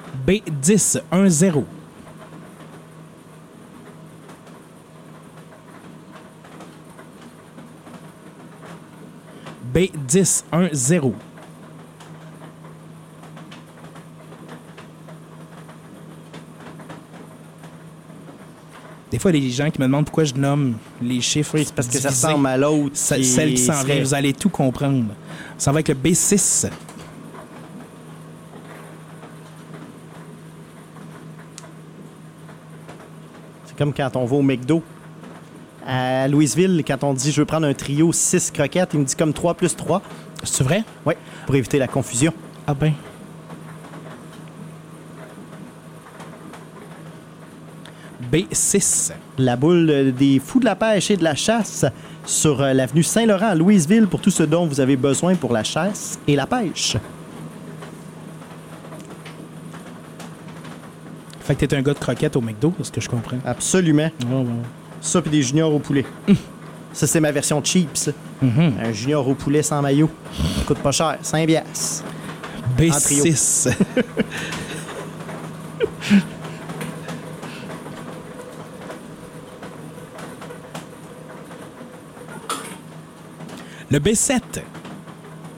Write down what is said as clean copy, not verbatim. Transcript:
B10, 1-0. B10, 1-0. Des fois, les gens qui me demandent pourquoi je nomme les chiffres. Oui, c'est parce que ça divisés, ressemble à l'autre. celle qui s'en vient, vous allez tout comprendre. Ça va avec le B6. C'est comme quand on va au McDo. À Louisville, quand on dit « je veux prendre un trio 6 croquettes », il me dit comme 3 plus 3. C'est vrai? Oui, pour éviter la confusion. Ah ben. B6. La boule des fous de la pêche et de la chasse sur l'avenue Saint-Laurent à Louisville pour tout ce dont vous avez besoin pour la chasse et la pêche. Fait que t'es un gars de croquettes au McDo, c'est ce que je comprends. Absolument. Oh, wow. Ça puis des juniors au poulet. Ça, c'est ma version cheap, ça. Un junior au poulet sans maillot. Ça coûte pas cher, 5 piastres. B6. Le B7.